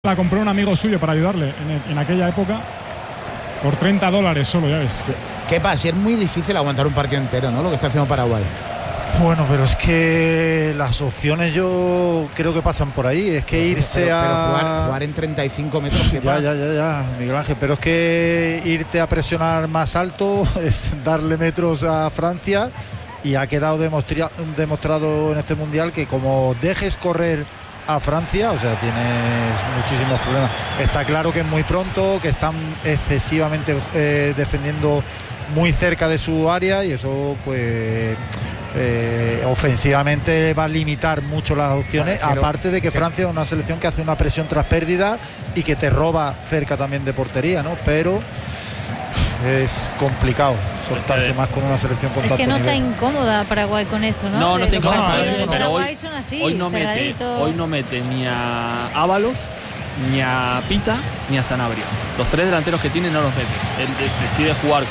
La compró un amigo suyo para ayudarle en aquella época por $30 solo, ya ves. ¿Qué pasa? Es muy difícil aguantar un partido entero, ¿no? Lo que está haciendo Paraguay. Bueno, pero es que las opciones yo creo que pasan por ahí. Es que irse a jugar en 35 metros. Ya, Miguel Ángel. Pero es que irte a presionar más alto es darle metros a Francia, y ha quedado demostrado en este mundial que como dejes correr a Francia, o sea, tienes muchísimos problemas. Está claro que es muy pronto, que están excesivamente defendiendo muy cerca de su área, y eso pues ofensivamente va a limitar mucho las opciones, aparte de que Francia es una selección que hace una presión tras pérdida y que te roba cerca también de portería, ¿no? Pero es complicado soltarse más con una selección con tanto nivel. Es que no está incómoda Paraguay con esto, ¿no? No está incómoda, pero hoy no mete ni a Ábalos, ni a Pita, ni a Sanabria. Los tres delanteros que tiene no los mete. Él decide jugar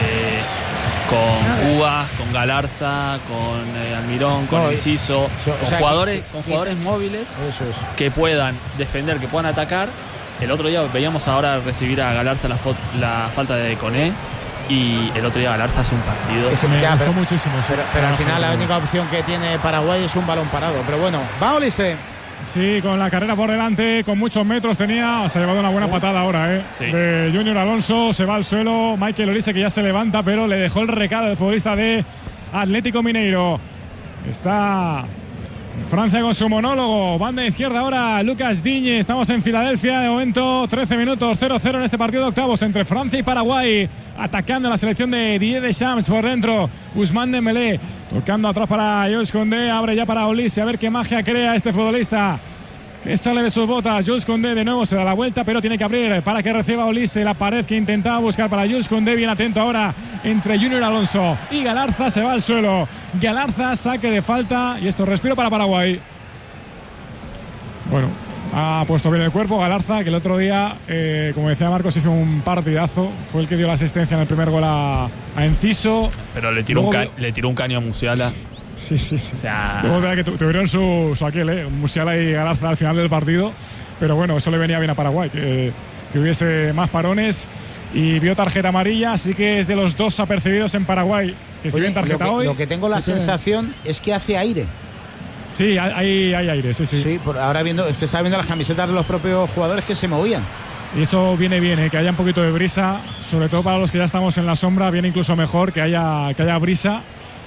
con Cubas, con Galarza, con Almirón, con Enciso, con jugadores móviles que puedan defender, que puedan atacar. El otro día veíamos ahora recibir a Galarza la falta de Koné, y el otro día Galarza hace un partido. Es que me gustó muchísimo. Pero al final la única opción que tiene Paraguay es un balón parado. Pero bueno, va Olise. Sí, con la carrera por delante, con muchos metros tenía. Se ha llevado una buena patada ahora, sí, de Junior Alonso. Se va al suelo. Michael Olise, que ya se levanta, pero le dejó el recado del futbolista de Atlético Mineiro. Está Francia con su monólogo. Banda izquierda ahora Lucas Digne. Estamos en Filadelfia. De momento 13 minutos, 0-0 en este partido de octavos entre Francia y Paraguay. Atacando la selección de Didier Deschamps por dentro. Ousmane Dembélé tocando atrás para Jules Koundé. Abre ya para Olise. A ver qué magia crea este futbolista, que sale de sus botas. Jules Koundé de nuevo se da la vuelta, pero tiene que abrir para que reciba Olise. La pared que intentaba buscar para Jules Koundé. Bien atento ahora entre Junior Alonso y Galarza. Se va al suelo. Galarza, saque de falta, y esto respiro para Paraguay. Bueno, ha puesto bien el cuerpo Galarza, que el otro día, como decía Marcos, hizo un partidazo. Fue el que dio la asistencia en el primer gol a Enciso. Pero le tiró un caño a Musiala. Sí. O sea, luego que tuvieron su aquel, Musiala y Galarza al final del partido. Pero bueno, eso le venía bien a Paraguay, que hubiese más parones. Y vio tarjeta amarilla, así que es de los dos apercibidos en Paraguay que siguen tarjeta hoy. Lo que tengo la sensación es que hace aire. Sí, hay aire, sí. Sí, ahora estaba viendo las camisetas de los propios jugadores que se movían. Y eso viene bien, que haya un poquito de brisa, sobre todo para los que ya estamos en la sombra, viene incluso mejor que haya brisa.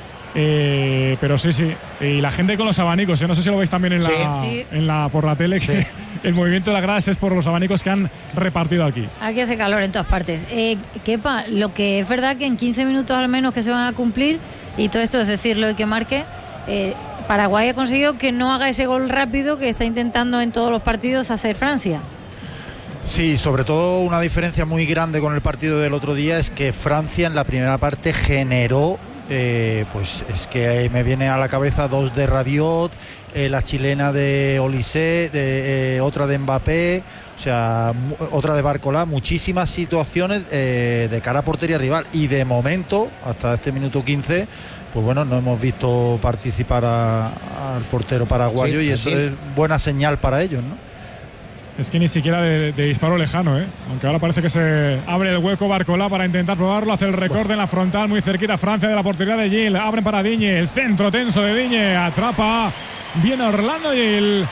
Pero sí. Y la gente con los abanicos, no sé si lo veis también por la tele, que el movimiento de las gradas es por los abanicos que han repartido aquí. Aquí hace calor en todas partes. Kepa, lo que es verdad que en 15 minutos al menos que se van a cumplir, y todo esto es decirlo y que marque, Paraguay ha conseguido que no haga ese gol rápido que está intentando en todos los partidos hacer Francia. Sí, sobre todo una diferencia muy grande con el partido del otro día es que Francia en la primera parte generó, pues es que me viene a la cabeza dos de Rabiot, la chilena de Olise, otra de Mbappé, o sea, otra de Barcola, muchísimas situaciones de cara a portería rival, y de momento, hasta este minuto 15, pues bueno, no hemos visto participar al portero paraguayo, y eso es buena señal para ellos, ¿no? Es que ni siquiera de disparo lejano, aunque ahora parece que se abre el hueco Barcola para intentar probarlo. Hace el recorte en la frontal, muy cerquita Francia de la portería de Gil. Abren para Digne, el centro tenso de Digne, atrapa bien Orlando Gil.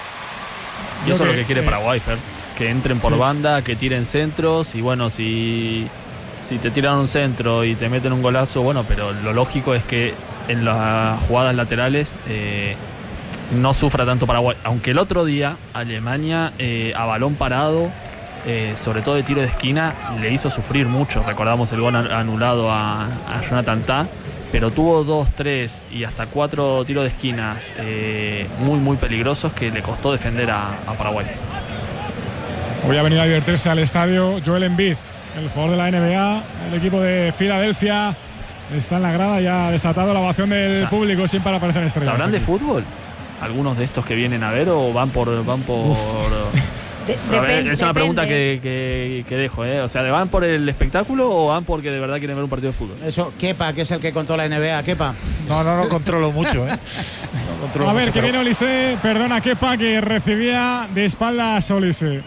Y eso es lo que quiere Paraguay, Fer, que entren por banda, que tiren centros. Y bueno, si te tiran un centro y te meten un golazo, bueno, pero lo lógico es que en las jugadas laterales no sufra tanto Paraguay, aunque el otro día Alemania a balón parado, sobre todo de tiro de esquina, le hizo sufrir mucho. Recordamos el gol anulado a Jonathan Tah, pero tuvo 2, 3 y hasta 4 tiros de esquinas muy peligrosos que le costó defender a Paraguay. Hoy ha venido a divertirse al estadio Joel Embiid, el jugador de la NBA, el equipo de Filadelfia. Está en la grada, ya ha desatado la ovación del público sin para aparecer estrellas. ¿Sabrán de fútbol algunos de estos que vienen a ver, o van por Es una pregunta que dejo, ¿eh? O sea, ¿van por el espectáculo o van porque de verdad quieren ver un partido de fútbol? Eso, Kepa, que es el que controla la NBA, Kepa. No controlo mucho, ¿eh? A ver, que viene Olise, perdona, Kepa, que recibía de espaldas a Olise.